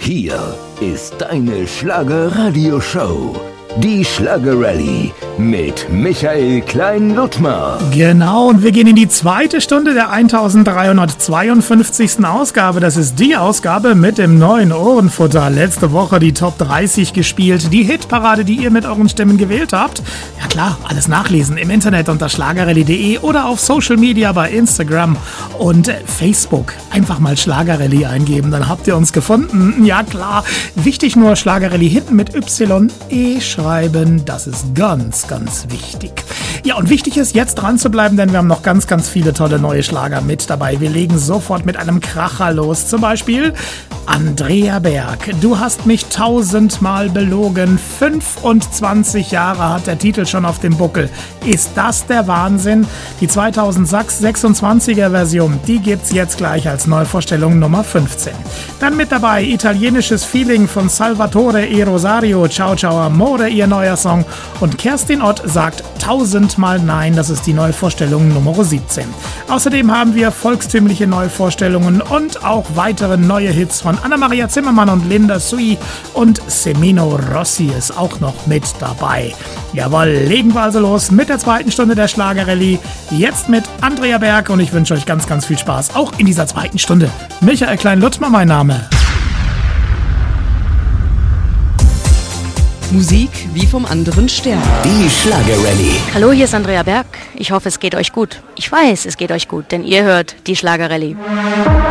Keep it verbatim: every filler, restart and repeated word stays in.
Hier ist deine Schlagerradio-Show. Die Schlagerrallye mit Michael Klein-Ludtmer. Genau, und wir gehen in die zweite Stunde der eintausenddreihundertzweiundfünfzigsten Ausgabe. Das ist die Ausgabe mit dem neuen Ohrenfutter. Letzte Woche die Top dreißig gespielt, die Hitparade, die ihr mit euren Stimmen gewählt habt. Ja klar, alles nachlesen im Internet unter schlagerrallye punkt de oder auf Social Media bei Instagram und Facebook. Einfach mal Schlagerrallye eingeben, dann habt ihr uns gefunden. Ja klar, wichtig nur Schlagerrallye hinten mit Y E schreiben. Das ist ganz, ganz wichtig. Ja, und wichtig ist, jetzt dran zu bleiben, denn wir haben noch ganz, ganz viele tolle neue Schlager mit dabei. Wir legen sofort mit einem Kracher los. Zum Beispiel Andrea Berg. Du hast mich tausendmal belogen. fünfundzwanzig Jahre hat der Titel schon auf dem Buckel. Ist das der Wahnsinn? Die zweitausendsechsundzwanziger Version, die gibt's jetzt gleich als Neuvorstellung Nummer fünfzehn. Dann mit dabei italienisches Feeling von Salvatore e Rosario. Ciao, ciao, amore, ihr neuer Song. Und Kerstin Ott sagt tausendmal nein. Das ist die Neuvorstellung Nummer siebzehn. Außerdem haben wir volkstümliche Neuvorstellungen und auch weitere neue Hits von Anna-Maria Zimmermann und Linda Sui, und Semino Rossi ist auch noch mit dabei. Jawohl, legen wir also los mit der zweiten Stunde der Schlagerrallye. Jetzt mit Andrea Berg, und ich wünsche euch ganz, ganz viel Spaß, auch in dieser zweiten Stunde. Michael Klein-Ludtmer mein Name. Musik wie vom anderen Stern. Die Schlagerrallye. Hallo, hier ist Andrea Berg. Ich hoffe, es geht euch gut. Ich weiß, es geht euch gut, denn ihr hört die Schlagerrallye.